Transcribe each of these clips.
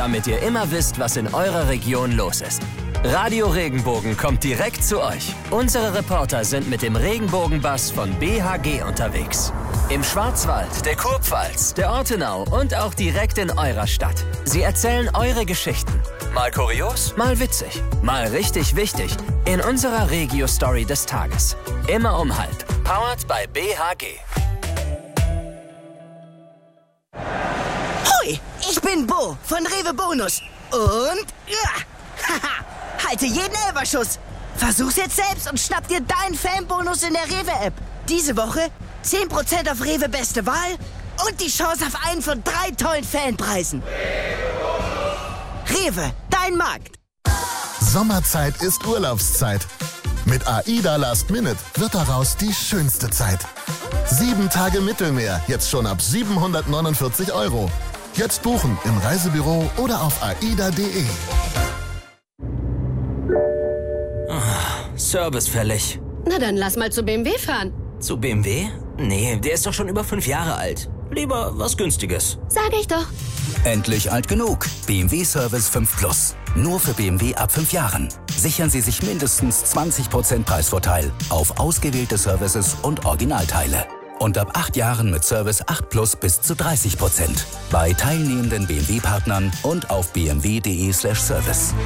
damit ihr immer wisst, was in eurer Region los ist. Radio Regenbogen kommt direkt zu euch. Unsere Reporter sind mit dem Regenbogenbus von BHG unterwegs. Im Schwarzwald, der Kurpfalz, der Ortenau und auch direkt in eurer Stadt. Sie erzählen eure Geschichten. Mal kurios, mal witzig, mal richtig wichtig. In unserer Regio-Story des Tages. Immer um 12:30. Powered by BHG. Hui, ich bin Bo von Rewe Bonus. Und halte jeden Elferschuss. Versuch's jetzt selbst und schnapp dir deinen Fanbonus in der Rewe-App. Diese Woche 10% auf Rewe Beste Wahl und die Chance auf einen von 3 tollen Fanpreisen. Rewe, dein Markt. Sommerzeit ist Urlaubszeit. Mit AIDA Last Minute wird daraus die schönste Zeit. 7 Tage Mittelmeer, jetzt schon ab 749 €. Jetzt buchen im Reisebüro oder auf aida.de. Service fällig. Na dann lass mal zu BMW fahren. Zu BMW? Nee, der ist doch schon über 5 Jahre alt. Lieber was Günstiges. Sag ich doch. Endlich alt genug. BMW Service 5 Plus. Nur für BMW ab 5 Jahren. Sichern Sie sich mindestens 20% Preisvorteil auf ausgewählte Services und Originalteile. Und ab 8 Jahren mit Service 8 Plus bis zu 30%. Bei teilnehmenden BMW-Partnern und auf bmw.de/service.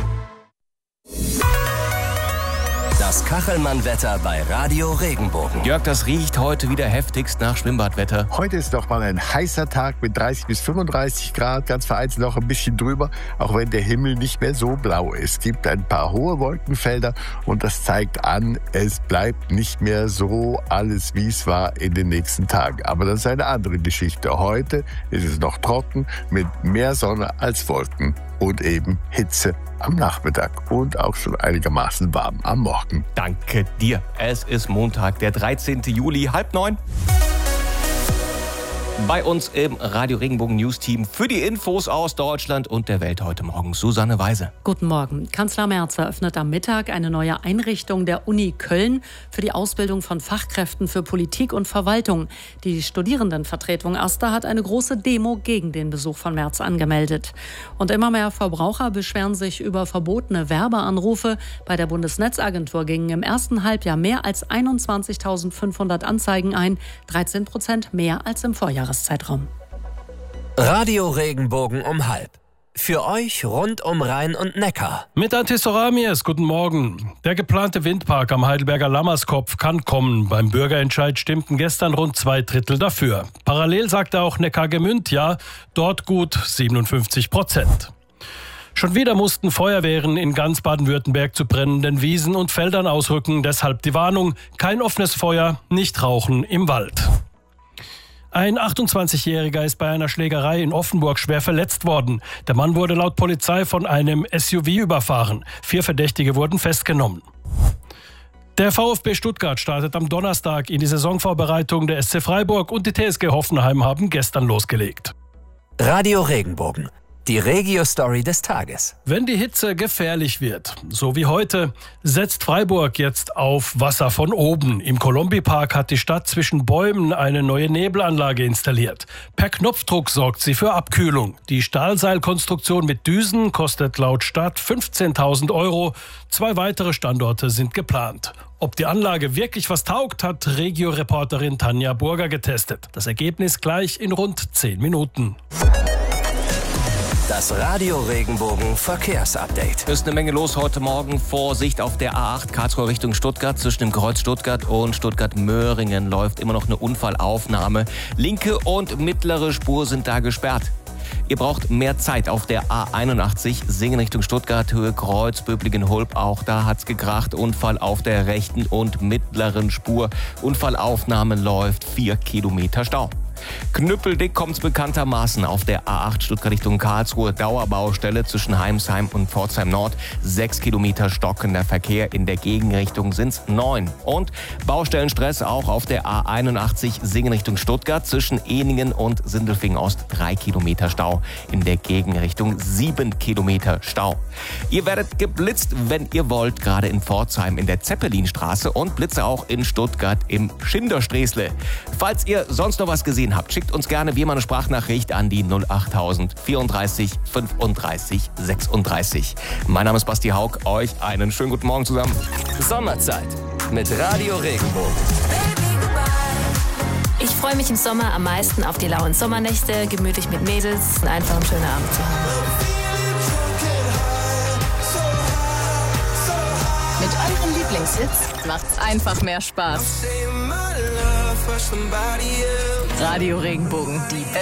Das Kachelmann-Wetter bei Radio Regenbogen. Jörg, das riecht heute wieder heftigst nach Schwimmbadwetter. Heute ist doch mal ein heißer Tag mit 30 bis 35 Grad, ganz vereinzelt noch ein bisschen drüber, auch wenn der Himmel nicht mehr so blau ist. Es gibt ein paar hohe Wolkenfelder und das zeigt an, es bleibt nicht mehr so alles, wie es war in den nächsten Tagen. Aber das ist eine andere Geschichte. Heute ist es noch trocken mit mehr Sonne als Wolken und eben Hitze am Nachmittag und auch schon einigermaßen warm am Morgen. Danke dir. Es ist Montag, der 13. Juli, 8:30. Bei uns im Radio Regenbogen News Team für die Infos aus Deutschland und der Welt heute Morgen Susanne Weise. Guten Morgen. Kanzler Merz eröffnet am Mittag eine neue Einrichtung der Uni Köln für die Ausbildung von Fachkräften für Politik und Verwaltung. Die Studierendenvertretung AStA hat eine große Demo gegen den Besuch von Merz angemeldet. Und immer mehr Verbraucher beschweren sich über verbotene Werbeanrufe. Bei der Bundesnetzagentur gingen im ersten Halbjahr mehr als 21.500 Anzeigen ein, 13% mehr als im Vorjahr. Radio Regenbogen um 12:30. Für euch rund um Rhein und Neckar. Mit Antisoramies, guten Morgen. Der geplante Windpark am Heidelberger Lammerskopf kann kommen. Beim Bürgerentscheid stimmten gestern rund 2/3 dafür. Parallel sagte auch Neckargemünd ja, dort gut 57%. Schon wieder mussten Feuerwehren in ganz Baden-Württemberg zu brennenden Wiesen und Feldern ausrücken. Deshalb die Warnung, kein offenes Feuer, nicht rauchen im Wald. Ein 28-Jähriger ist bei einer Schlägerei in Offenburg schwer verletzt worden. Der Mann wurde laut Polizei von einem SUV überfahren. 4 Verdächtige wurden festgenommen. Der VfB Stuttgart startet am Donnerstag in die Saisonvorbereitung. Der SC Freiburg und die TSG Hoffenheim haben gestern losgelegt. Radio Regenbogen. Die Regio-Story des Tages. Wenn die Hitze gefährlich wird, so wie heute, setzt Freiburg jetzt auf Wasser von oben. Im Kolombi-Park hat die Stadt zwischen Bäumen eine neue Nebelanlage installiert. Per Knopfdruck sorgt sie für Abkühlung. Die Stahlseilkonstruktion mit Düsen kostet laut Stadt 15.000 €. 2 weitere Standorte sind geplant. Ob die Anlage wirklich was taugt, hat Regio-Reporterin Tanja Burger getestet. Das Ergebnis gleich in rund 10 Minuten. Das Radio Regenbogen Verkehrsupdate. Ist eine Menge los heute Morgen. Vorsicht auf der A8 Karlsruhe Richtung Stuttgart. Zwischen dem Kreuz Stuttgart und Stuttgart-Möhringen läuft immer noch eine Unfallaufnahme. Linke und mittlere Spur sind da gesperrt. Ihr braucht mehr Zeit auf der A81 Singen Richtung Stuttgart, Höhe Kreuz, Böblingen-Hulb. Auch da hat's gekracht. Unfall auf der rechten und mittleren Spur. Unfallaufnahme läuft 4 Kilometer Stau. Knüppeldick kommt's bekanntermaßen auf der A8 Stuttgart Richtung Karlsruhe. Dauerbaustelle zwischen Heimsheim und Pforzheim Nord. 6 Kilometer stockender Verkehr. In der Gegenrichtung sind's 9. Und Baustellenstress auch auf der A81 Singen Richtung Stuttgart. Zwischen Ehningen und Sindelfingen Ost 3 Kilometer Stau. In der Gegenrichtung 7 Kilometer Stau. Ihr werdet geblitzt, wenn ihr wollt, gerade in Pforzheim in der Zeppelinstraße und Blitze auch in Stuttgart im Schindersträßle. Falls ihr sonst noch was gesehen gesehen habt. Schickt uns gerne wie immer eine Sprachnachricht an die 08000 34 35 36. Mein Name ist Basti Haug. Euch einen schönen guten Morgen zusammen. Sommerzeit mit Radio Regenbogen. Ich freue mich im Sommer am meisten auf die lauen Sommernächte, gemütlich mit Mädels und einfach einen schönen Abend zu haben. Mit euren Lieblingshits macht's einfach mehr Spaß. Radio Regenbogen, die